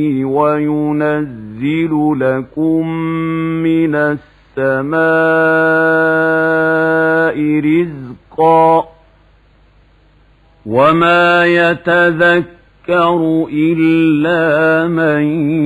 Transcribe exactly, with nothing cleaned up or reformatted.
وينزل لكم من السماء رزقا وما يتذكر إلا من